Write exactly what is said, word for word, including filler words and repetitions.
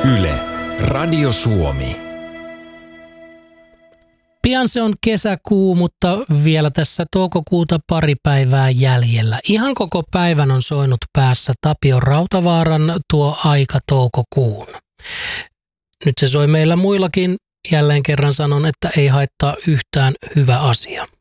Yle, Radio Suomi. Pian se on kesäkuu, mutta vielä tässä toukokuuta pari päivää jäljellä. Ihan koko päivän on soinut päässä Tapio Rautavaaran tuo aika toukokuun. Nyt se soi meillä muillakin. Jälleen kerran sanon, että ei haittaa yhtään, hyvä asia.